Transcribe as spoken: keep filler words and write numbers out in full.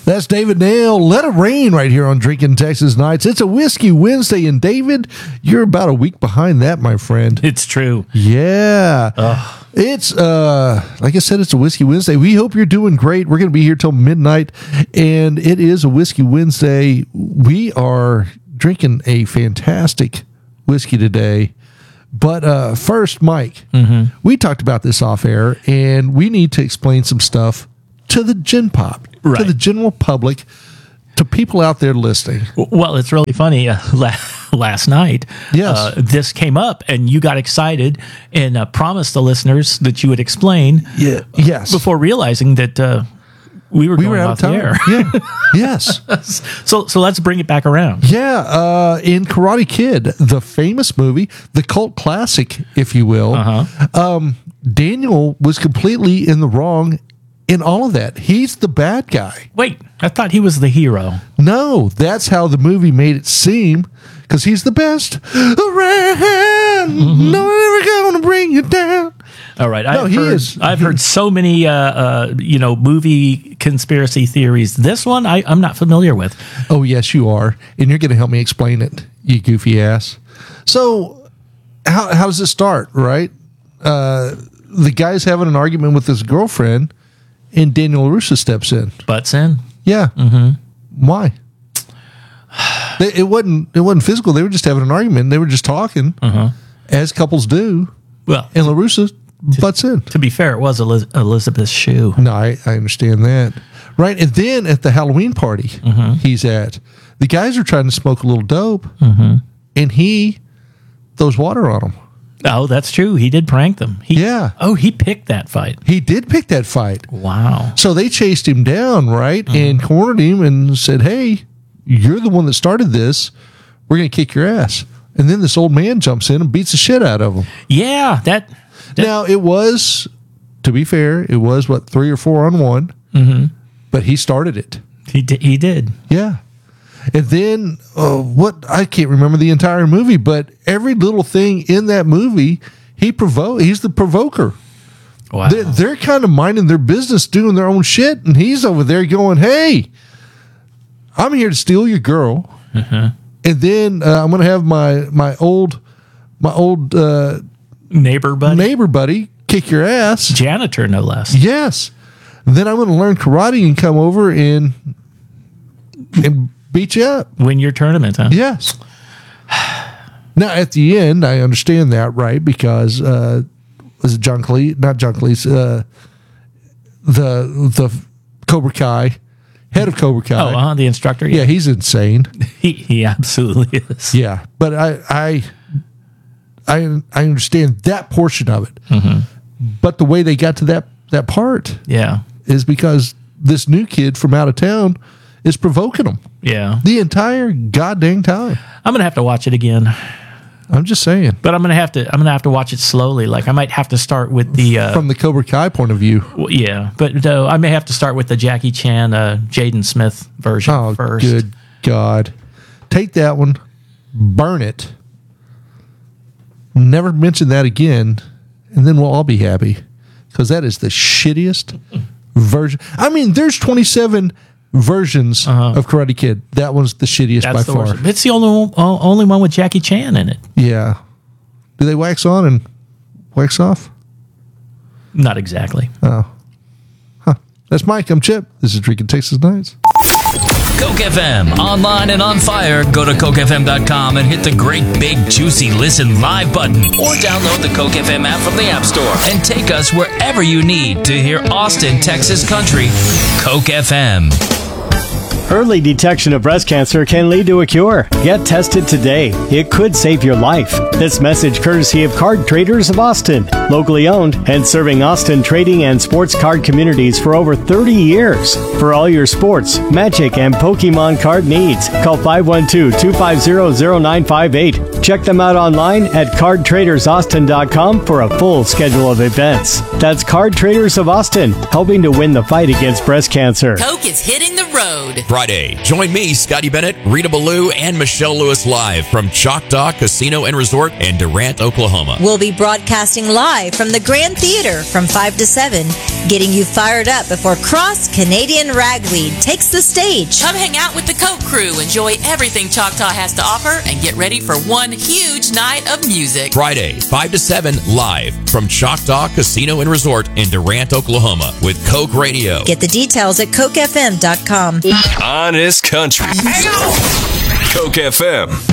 That's David Nail. Let It Rain right here on Drinking Texas Nights. It's a Whiskey Wednesday, and David, you're about a week behind that, my friend. It's true. Yeah. Ugh. It's, uh, like I said, it's a Whiskey Wednesday. We hope you're doing great. We're going to be here till midnight, and it is a Whiskey Wednesday. We are drinking a fantastic whiskey today. But uh, first, Mike, mm-hmm. we talked about this off air, and we need to explain some stuff to the Gen Pop, right. to the general public, to people out there listening. Well, it's really funny. Uh, la- last night, yes. uh, this came up, and you got excited and uh, promised the listeners that you would explain. Yeah. Yes. Before realizing that uh, we were we going were out off of time. the air. Yeah. Yes. So, so let's bring it back around. Yeah. Uh, in Karate Kid, the famous movie, the cult classic, if you will, Uh-huh. um, Daniel was completely in the wrong. In all of that, he's the bad guy. Wait, I thought he was the hero. No, that's how the movie made it seem, because he's the best around. Mm-hmm. No one ever gonna bring you down. All right, no, I've he heard, is. I've heard so many, uh, uh, you know, movie conspiracy theories. This one, I, I'm not familiar with. Oh yes, you are, and you're going to help me explain it, you goofy ass. So, how how does it start? Right, uh, the guy's having an argument with his girlfriend. And Daniel LaRusso steps in. Butts in? Yeah. Mm-hmm. Why? They, it wasn't. It wasn't physical. They were just having an argument. They were just talking, uh-huh. as couples do. Well, and LaRusso butts in. To be fair, it was Eliz- Elizabeth Shue. No, I, I understand that. Right, and then at the Halloween party mm-hmm. he's at, the guys are trying to smoke a little dope, mm-hmm. and he throws water on them. Oh, that's true. He did prank them. He, yeah. Oh, he picked that fight. He did pick that fight. Wow. So they chased him down, right, mm-hmm. and cornered him and said, hey, you're the one that started this. We're going to kick your ass. And then this old man jumps in and beats the shit out of him. Yeah. that. that now, it was, to be fair, it was, what, three or four on one. Mm-hmm. But he started it. He did. He did. Yeah. And then, uh, what, I can't remember the entire movie, but every little thing in that movie, he provoke. He's the provoker. Wow. They're, they're kind of minding their business, doing their own shit, and he's over there going, hey, I'm here to steal your girl. Uh-huh. And then uh, I'm going to have my, my old, my old uh, neighbor buddy, neighbor buddy kick your ass. Janitor, no less. Yes. And then I'm going to learn karate and come over and, and beat you up. Win your tournament, huh? Yes. Now, at the end, I understand that, right? Because, uh, was it John Cleese? Not John Cleese. Uh, the, the Cobra Kai, head of Cobra Kai. Oh, uh, the instructor? Yeah. yeah, he's insane. he, he absolutely is. Yeah. But I, I, I, I understand that portion of it. Mm-hmm. But the way they got to that, that part yeah. is because this new kid from out of town is provoking them. Yeah. The entire goddamn time. I'm going to have to watch it again. I'm just saying. But I'm going to have to I'm going to have to watch it slowly. Like I might have to start with the uh, from the Cobra Kai point of view. Well, yeah, but uh, I may have to start with the Jackie Chan uh, Jaden Smith version oh, first. Good God. Take that one, burn it. Never mention that again, and then we'll all be happy. Because that is the shittiest version. I mean, there's twenty-seven versions uh-huh. of Karate Kid. That one's the shittiest That's by the far. Worst. It's the only one, only one with Jackie Chan in it. Yeah. Do they wax on and wax off? Not exactly. Oh. Huh. That's Mike. I'm Chip. This is Drinking Texas Nights. Coke F M, online and on fire. Go to coke f m dot com and hit the great big juicy listen live button, or download the Coke F M app from the App Store and take us wherever you need to hear Austin, Texas country. Coke F M. Early detection of breast cancer can lead to a cure. Get tested today. It could save your life. This message courtesy of Card Traders of Austin. Locally owned and serving Austin trading and sports card communities for over thirty years. For all your sports, magic, and Pokemon card needs, call five one two, two five zero, zero nine five eight. Check them out online at card traders austin dot com for a full schedule of events. That's Card Traders of Austin, helping to win the fight against breast cancer. Coke is hitting the road. Friday, join me, Scotty Bennett, Rita Ballou, and Michelle Lewis live from Choctaw Casino and Resort in Durant, Oklahoma. We'll be broadcasting live from the Grand Theater from five to seven, getting you fired up before Cross Canadian Ragweed takes the stage. Come hang out with the Coke crew, enjoy everything Choctaw has to offer, and get ready for one huge night of music. Friday, five to seven, live from Choctaw Casino and Resort in Durant, Oklahoma with Coke Radio. Get the details at coke f m dot com. Honest Country. Coke F M.